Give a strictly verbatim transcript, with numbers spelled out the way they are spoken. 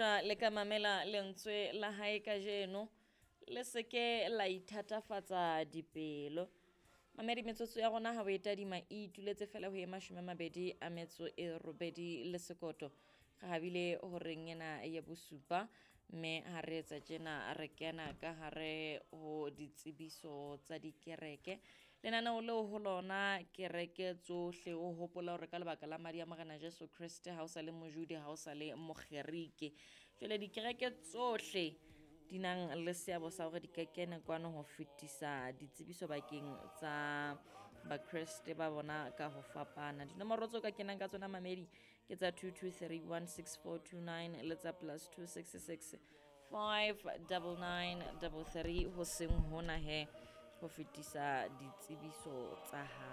ja le ka mamela lentswe la hae ka jeno le seke la ithatafatsa dipelo. Mamedi metsotso ya rona ha o e tadima e ituletse fela ho e mashome a mabedi a metso e robedi le sekoto ga habile horeng ena ya bosupa mme ha re etsa tjena re kena ka hare ho ditsebiso tsa dikereke lenaneo leo ho lona kereke tsohle o hopola hore ka lebaka la madi a Morena Jesu Kriste ha o sa le mojudi ha o sa le mokgerike jwale dikereke tsohle di nang le seabo sa hore di ka kena kwano ho fetisa ditsebiso bakeng tsa bakreste ba bona ka ho fapana. Dinomoro tso ka kenang ka tsona mamedi ke tsa two two three one six four two nine le tsa plus two six six five nine nine three three ho seng hona he ho fetisa ditsebiso tsa ha